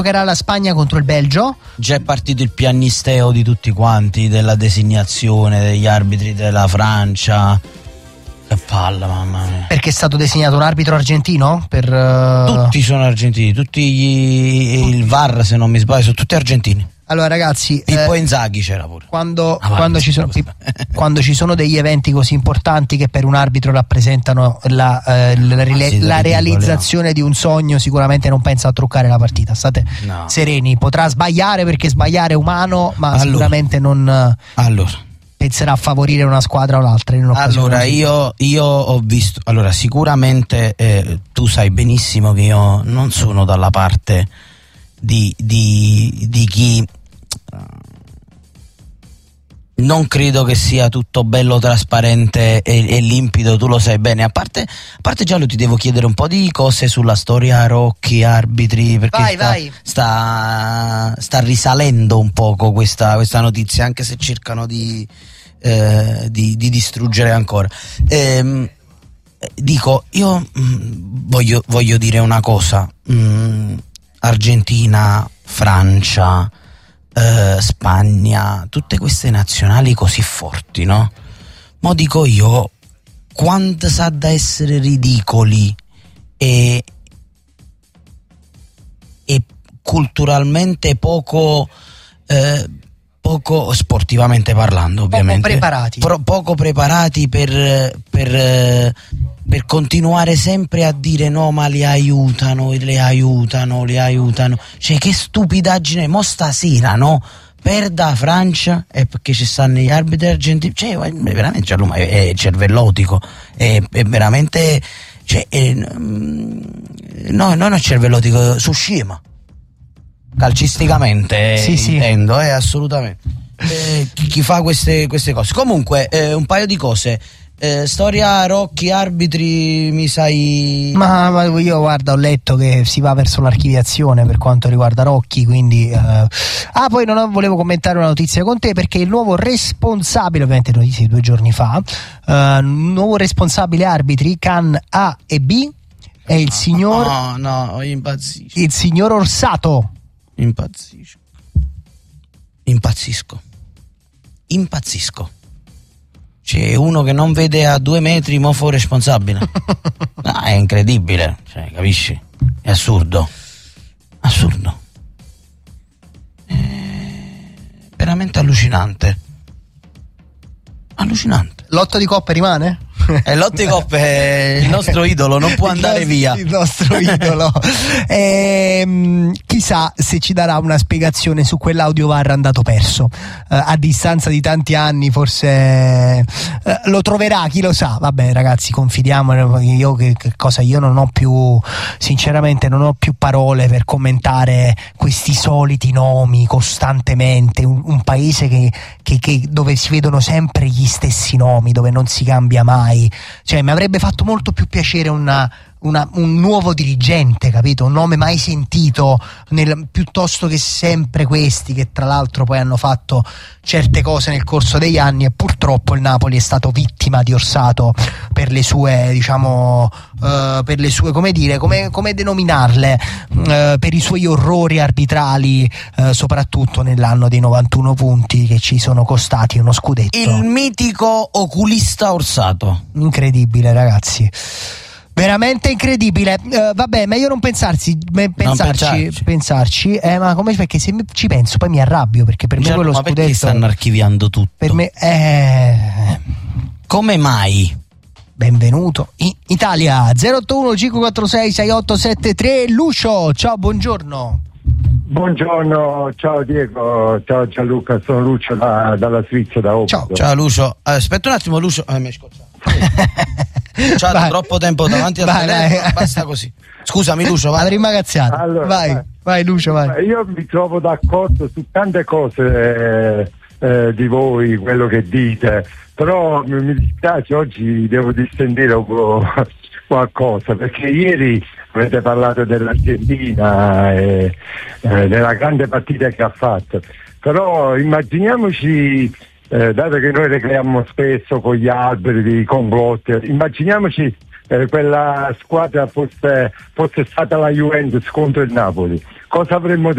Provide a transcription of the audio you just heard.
Giocherà la Spagna contro il Belgio. Già è partito il piagnisteo di tutti quanti, della designazione degli arbitri della Francia. Che palla, mamma mia. Perché è stato designato un arbitro argentino? Tutti sono argentini, il VAR, se non mi sbaglio, sono tutti argentini. Allora ragazzi, Pippo Inzaghi c'era pure. Quando ci sono degli eventi così importanti che per un arbitro rappresentano la realizzazione di un sogno, sicuramente non pensa a truccare la partita. State sereni, potrà sbagliare perché sbagliare è umano, ma sicuramente non penserà a favorire una squadra o l'altra. Allora io ho visto, sicuramente tu sai benissimo che io non sono dalla parte di chi non credo che sia tutto bello, trasparente e limpido, tu lo sai bene. A parte Giallo, ti devo chiedere un po' di cose sulla storia Rocchi, arbitri, perché sta risalendo un poco questa notizia, anche se cercano di distruggere ancora. Dico, io voglio dire una cosa. Argentina, Francia, Spagna, tutte queste nazionali così forti, no? Mo dico io, quanto sa da essere ridicoli e culturalmente poco sportivamente parlando, ovviamente poco preparati per continuare sempre a dire no, ma le aiutano, cioè che stupidaggine. Mo stasera, no, perda Francia e perché ci stanno gli arbitri argentini, cioè veramente Gianluca è cervellotico, è veramente, cioè no, non è cervellotico, su scema calcisticamente, sì. Intendo, assolutamente. Chi fa queste cose. Comunque un paio di cose. Storia Rocchi, arbitri, mi sai? Ma io guarda, ho letto che si va verso l'archiviazione per quanto riguarda Rocchi, quindi poi volevo commentare una notizia con te, perché il nuovo responsabile, ovviamente notizia di 2 giorni fa, nuovo responsabile arbitri CAN A e B è il signor impazzisco. Il signor Orsato. Impazzisco. C'è uno che non vede a 2 metri, mo fu responsabile. No, è incredibile, cioè, capisci? È assurdo. Veramente allucinante. L'otto di coppe rimane? L'otto di coppe è il nostro idolo, non può andare via. Il nostro idolo. Chissà se ci darà una spiegazione su quell'audio VAR andato perso. A distanza di tanti anni forse lo troverà, chi lo sa. Vabbè ragazzi, confidiamo. Io non ho più, sinceramente non ho più parole per commentare questi soliti nomi costantemente. Un paese che dove si vedono sempre gli stessi nomi, dove non si cambia mai. Cioè mi avrebbe fatto molto più piacere un nuovo dirigente, capito? Un nome mai sentito, piuttosto che sempre questi che tra l'altro poi hanno fatto certe cose nel corso degli anni, e purtroppo il Napoli è stato vittima di Orsato per le sue, come denominarle, per i suoi orrori arbitrali, soprattutto nell'anno dei 91 punti che ci sono costati uno scudetto. Il mitico oculista Orsato. Incredibile, ragazzi. Veramente incredibile. Vabbè, meglio non pensarci, ma come, perché se ci penso poi mi arrabbio, perché per me quello scudetto. Perché stanno archiviando tutto? Per me come mai? Benvenuto in Italia. 081 546 6873. Lucio, ciao, buongiorno. Buongiorno, ciao Diego, ciao Gianluca, sono Lucio dalla Svizzera, da Oppo. Ciao Lucio, aspetta un attimo Lucio, mi hai scocciato. C'ha troppo tempo davanti al telefono, basta così. Scusami Lucio, vai. Allora, vai Lucio, vai. Io mi trovo d'accordo su tante cose di voi, quello che dite, però mi dispiace, oggi devo distendere un po' qualcosa, perché ieri avete parlato dell'Argentina e della grande partita che ha fatto, però immaginiamoci, dato che noi recreiamo spesso con gli alberi, i complotti, immaginiamoci quella squadra fosse stata la Juventus contro il Napoli, cosa avremmo